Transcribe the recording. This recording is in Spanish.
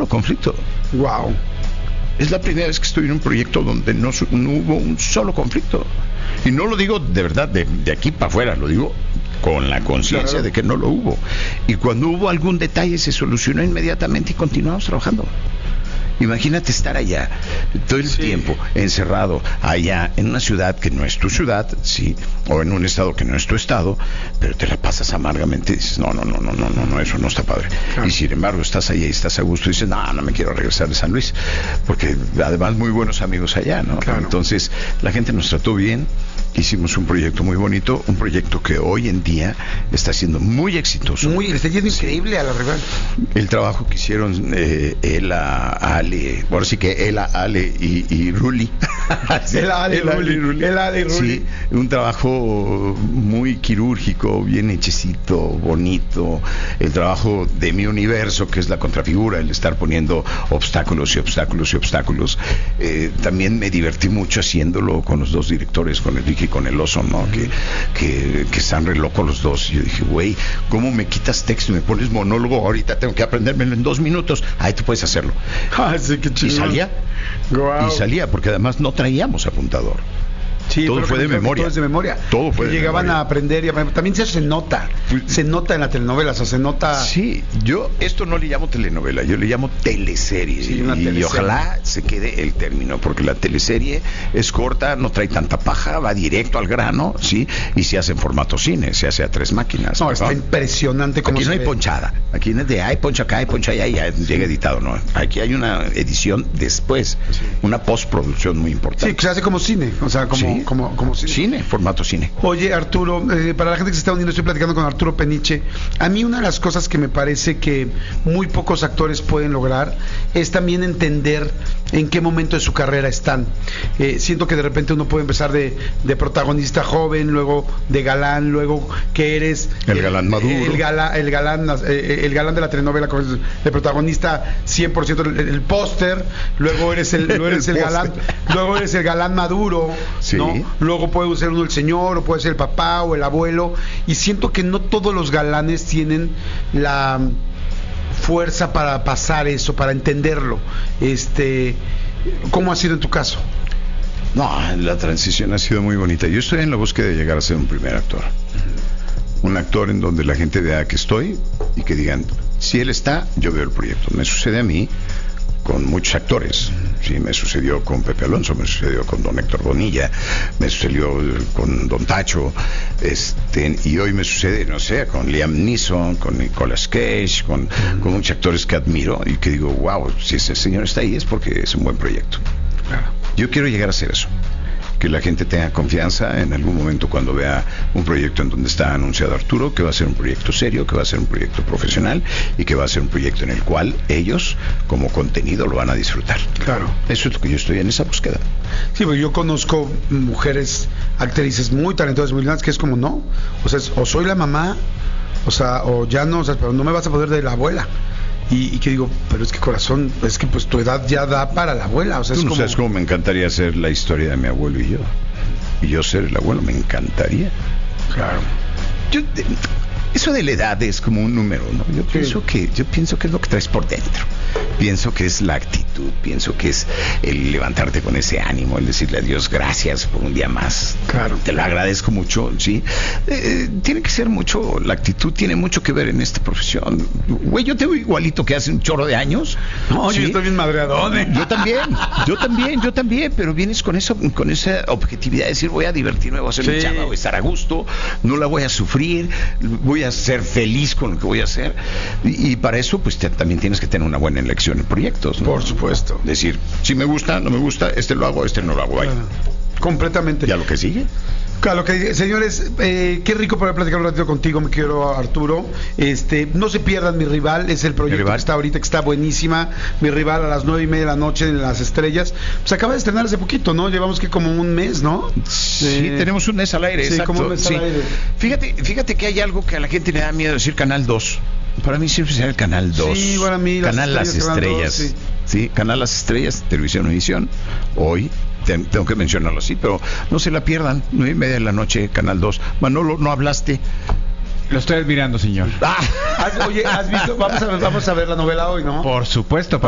conflicto. Wow. Es la primera vez que estoy en un proyecto donde no hubo un solo conflicto. Y no lo digo de verdad de aquí para afuera, lo digo con la conciencia de que no lo hubo. Y cuando hubo algún detalle se solucionó inmediatamente y continuamos trabajando. Imagínate estar allá todo el tiempo encerrado allá en una ciudad que no es tu ciudad, sí, o en un estado que no es tu estado, pero te la pasas amargamente y dices, no, eso no está padre. Claro. Y sin embargo estás allá y estás a gusto y dices, no me quiero regresar de San Luis, porque además muy buenos amigos allá, ¿no? Claro. Entonces la gente nos trató bien. Hicimos un proyecto muy bonito, un proyecto que hoy en día está siendo muy exitoso. Le está yendo increíble a la rival. El trabajo que hicieron Ela, Ale, ahora sí que Ela, Ale y Ruli. Ela, Ale y Ruli. Sí, un trabajo muy quirúrgico, bien hechecito, bonito. El trabajo de mi universo, que es la contrafigura, el estar poniendo obstáculos y obstáculos y obstáculos. También me divertí mucho haciéndolo con los dos directores, con Enrique y con el Oso, ¿no? Que están re locos los dos. Y yo dije, güey, ¿cómo me quitas texto y me pones monólogo? Ahorita tengo que aprendérmelo en 2 minutos. Ahí tú puedes hacerlo. Sí, qué chido. Y salía. Wow. Y salía, porque además no traíamos apuntador. Sí, todo fue de memoria. Todo es de memoria. Todo fue de llegaban memoria. A aprender y también se nota. Se nota en la telenovela, o sea, se nota. Sí, yo esto no le llamo telenovela, yo le llamo teleserie. Sí, y ojalá se quede el término, porque la teleserie es corta, no trae tanta paja, va directo al grano, sí, y se hace en formato cine, se hace a 3 máquinas. No, está impresionante como aquí no hay ponchada, aquí no es de poncha acá, poncha allá y ya llega editado, no. Aquí hay una edición después, una postproducción muy importante. Sí, que se hace como cine, o sea, como cine, formato cine. Oye, Arturo, para la gente que se está uniendo, estoy platicando con Arturo Peniche. A mí una de las cosas que me parece que muy pocos actores pueden lograr es también entender en qué momento de su carrera están. Siento que de repente uno puede empezar de protagonista joven, luego de galán, luego que eres el galán maduro, el galán de la telenovela, el protagonista 100%, el póster, luego eres el galán, luego eres el galán maduro, sí. ¿no? Luego puede ser uno el señor, o puede ser el papá o el abuelo, y siento que no todos los galanes tienen la fuerza para pasar eso, para entenderlo. ¿Cómo ha sido en tu caso? No, la transición ha sido muy bonita. Yo estoy en la búsqueda de llegar a ser un primer actor. Un actor en donde la gente vea que estoy y que digan, si él está, yo veo el proyecto. Me sucede a mí con muchos actores. Sí, me sucedió con Pepe Alonso, me sucedió con don Héctor Bonilla, me sucedió con don Tacho, y hoy me sucede, no sé, con Liam Neeson, con Nicolas Cage, con muchos actores que admiro y que digo, wow, si ese señor está ahí es porque es un buen proyecto. Claro. Yo quiero llegar a hacer eso, que la gente tenga confianza en algún momento cuando vea un proyecto en donde está anunciado Arturo, que va a ser un proyecto serio, que va a ser un proyecto profesional y que va a ser un proyecto en el cual ellos como contenido lo van a disfrutar. Claro. Eso es lo que yo estoy en esa búsqueda. Sí, porque yo conozco mujeres, actrices muy talentosas, muy lindas, que es como no, o sea, o soy la mamá, o sea, o ya no, o sea, pero no me vas a poder de la abuela. Y que digo, pero es que corazón, es que pues tu edad ya da para la abuela, o sea, tú es no como... sabes cómo me encantaría ser la historia de mi abuelo y yo ser el abuelo, me encantaría. Claro. Eso de la edad es como un número, ¿no? Yo pienso que es lo que traes por dentro. Pienso que es la actitud, pienso que es el levantarte con ese ánimo, el decirle a Dios gracias por un día más. Claro. Te lo agradezco mucho, ¿sí? Tiene que ser mucho, la actitud tiene mucho que ver en esta profesión. Güey, yo te veo igualito que hace un chorro de años. No, ¿sí? Yo estoy bien madreadón. Yo también, pero vienes con esa objetividad de decir voy a divertirme, voy a hacer mi chamba, voy a estar a gusto, no la voy a sufrir, voy a ser feliz con lo que voy a hacer. Y para eso, pues también tienes que tener una buena elección en proyectos, ¿no? Por supuesto. Decir, si me gusta, no me gusta, lo hago, no lo hago. Completamente. ¿Y a lo que sigue? Claro, señores, qué rico poder platicar un ratito contigo, mi querido Arturo. No se pierdan Mi Rival, es el proyecto que está ahorita, que está buenísima. Mi Rival a las 9:30 de la noche en Las Estrellas. Pues acaba de estrenar hace poquito, ¿no? Llevamos que como un mes, ¿no? Sí, tenemos un mes al aire, sí, exacto. Como un mes al aire. Fíjate que hay algo que a la gente le da miedo decir Canal 2. Para mí siempre será el Canal 2. Sí, para mí Canal Las Estrellas. Sí, Canal Las Estrellas, Televisión Univisión. Hoy tengo que mencionarlo así, pero no se la pierdan. 9:30 de la noche, Canal 2. Manolo, no hablaste. Lo estoy admirando, señor. Oye, ¿has visto? Vamos a ver la novela hoy, ¿no? Por supuesto.